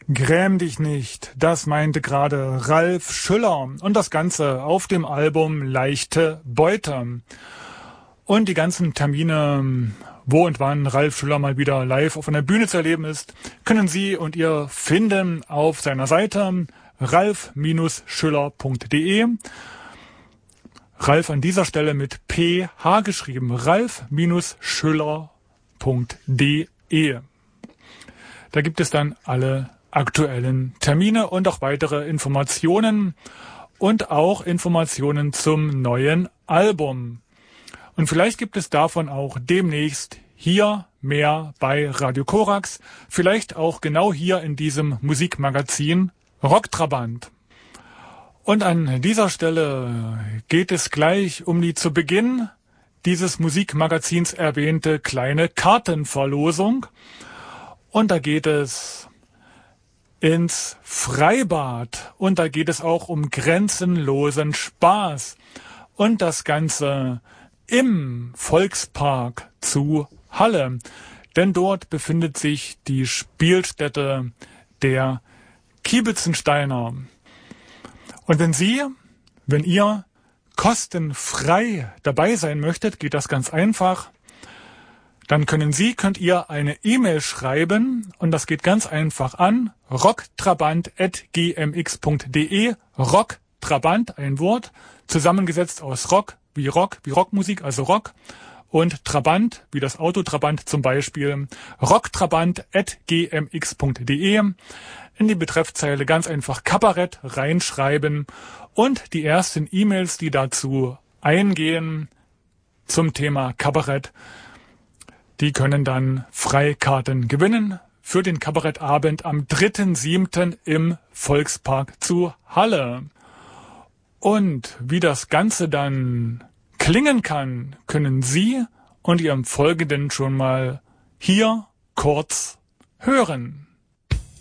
Gräm dich nicht, das meinte gerade Ralf Schüller und das Ganze auf dem Album Leichte Beute. Und die ganzen Termine, wo und wann Ralf Schüller mal wieder live auf einer Bühne zu erleben ist, können Sie und ihr finden auf seiner Seite ralf-schüller.de. Ralf an dieser Stelle mit PH geschrieben, ralf-schüller.de. Da gibt es dann alle aktuellen Termine und auch weitere Informationen und auch Informationen zum neuen Album. Und vielleicht gibt es davon auch demnächst hier mehr bei Radio Korax, vielleicht auch genau hier in diesem Musikmagazin Rocktrabant. Und an dieser Stelle geht es gleich um die zu Beginn dieses Musikmagazins erwähnte kleine Kartenverlosung. Und da geht es ins Freibad und da geht es auch um grenzenlosen Spaß. Und das Ganze im Volkspark zu Halle. Denn dort befindet sich die Spielstätte der Kiebitzensteiner. Und wenn ihr kostenfrei dabei sein möchtet, geht das ganz einfach. Dann könnt ihr eine E-Mail schreiben und das geht ganz einfach an rocktrabant@gmx.de. Rocktrabant, ein Wort, zusammengesetzt aus Rock, wie Rockmusik, also Rock, und Trabant, wie das Auto Trabant zum Beispiel, rocktrabant@gmx.de. In die Betreffzeile ganz einfach Kabarett reinschreiben und die ersten E-Mails, die dazu eingehen zum Thema Kabarett, die können dann Freikarten gewinnen für den Kabarettabend am 3.7. im Volkspark zu Halle. Und wie das Ganze dann klingen kann, können Sie und ihr im Folgenden schon mal hier kurz hören.